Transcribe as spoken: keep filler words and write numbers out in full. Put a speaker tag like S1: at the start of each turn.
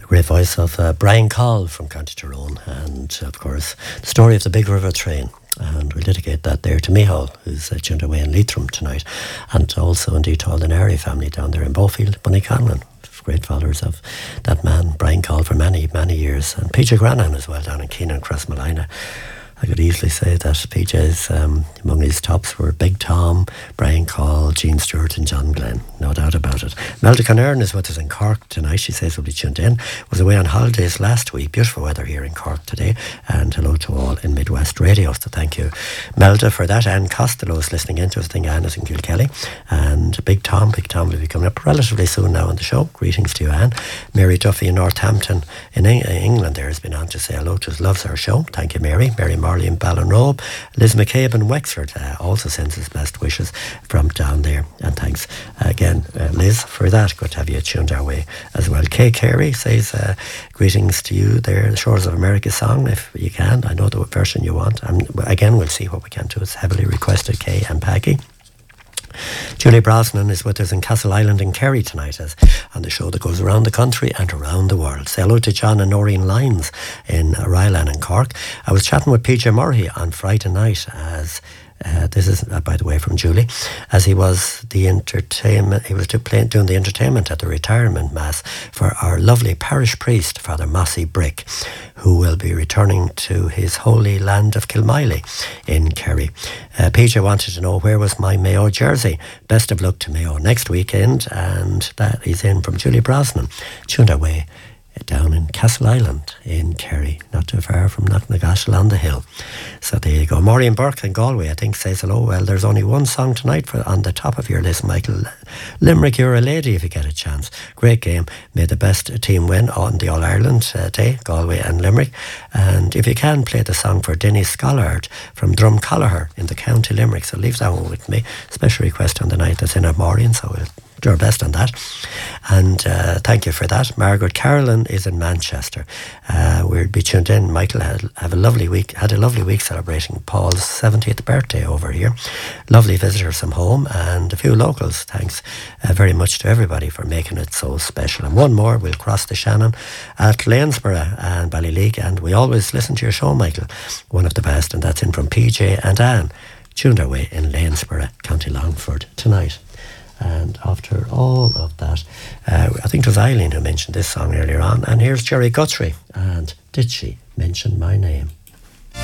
S1: Great voice of uh, Brian Call from County Tyrone, and of course the story of the Big River Train, and we'll dedicate that there to Mihal, who's uh, tuned away in Leitrim tonight, and also indeed to all the Nary family down there in Beaufield, Bunnyconlon. Great followers of that man Brian Call for many many years, and P J Granahan as well down in Keenan, Crossmalina. I could easily say that P J's um, among his tops were Big Tom, Brian Call, Gene Stewart and John Glenn, no doubt about it. Melda Conern is with us in Cork tonight. She says will be tuned in. Was away on holidays last week. Beautiful weather here in Cork today, and hello to all in Midwest Radio. So thank you, Melda, for that. Anne Costello is listening in to us. I think Anne is in Kilkelly, and Big Tom, Big Tom will be coming up relatively soon now on the show. Greetings to you, Anne. Mary Duffy in Northampton in England there has been on to say hello to us. Loves our show. Thank you, Mary. Mary Marley in Ballinrobe. Liz McCabe in Wexford uh, also sends his best wishes from down there, and thanks uh, again uh, Liz for that. Good to have you tuned our way as well. Kay Carey says uh, greetings to you there, the Shores of America song if you can. I know the version you want, and again we'll see what we can do. It's heavily requested, Kay and Peggy. Julie Brosnan is with us in Castle Island in Kerry tonight, as on the show that goes around the country and around the world. Say hello to John and Noreen Lyons in Ryland in Cork. I was chatting with P J Murray on Friday night as Uh, this is, uh, by the way, from Julie, as he was the entertainment, he was to play, doing the entertainment at the retirement mass for our lovely parish priest, Father Mossy Brick, who will be returning to his holy land of Kilmiley in Kerry. Uh, P J wanted to know where was my Mayo jersey. Best of luck to Mayo next weekend, and that is in from Julie Brosnan, tuned away down in Castle Island in Kerry, not too far from Knocknagashel on the hill. So there you go. Maureen Burke in Galway, I think, says hello. Well, there's only one song tonight for on the top of your list, Michael. Limerick, you're a lady if you get a chance. Great game. May the best team win on the All-Ireland uh, day, Galway and Limerick. And if you can, play the song for Denny Scollard from Drumcolliher in the County Limerick. So leave that one with me. Special request on the night that's in our Maureen, so we'll do our best on that. And uh, thank you for that. Margaret Carolyn is in Manchester. Uh, we'll be tuned in. Michael had have a lovely week, had a lovely week celebrating Paul's seventieth birthday over here. Lovely visitors from home and a few locals. Thanks uh, very much to everybody for making it so special. And one more, we'll cross the Shannon at Lanesborough and Ballyleague, and we always listen to your show, Michael. One of the best, and that's in from P J and Anne, tuned away in Lanesborough, County Longford tonight. And after all of that, uh, I think it was Eileen who mentioned this song earlier on. And here's Jerry Guthrie and Did She Mention My Name?